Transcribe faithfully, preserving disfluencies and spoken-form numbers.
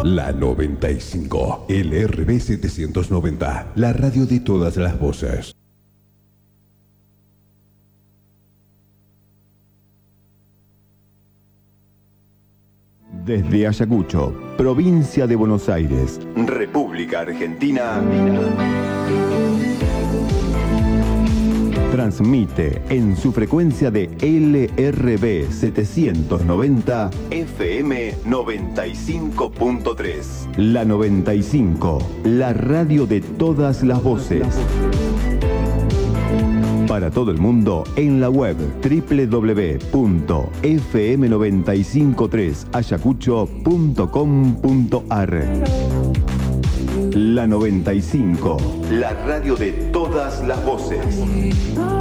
La noventa y cinco, L R B setecientos noventa, la radio de todas las voces. Desde Ayacucho, provincia de Buenos Aires, República Argentina, transmite en su frecuencia de L R B setecientos noventa, F M noventa y cinco punto tres. La noventa y cinco, la radio de todas las voces. Para todo el mundo en la web doble u doble u doble u punto f m noventa y cinco tres ayacucho punto com punto a r. La noventa y cinco, la radio de todas las voces.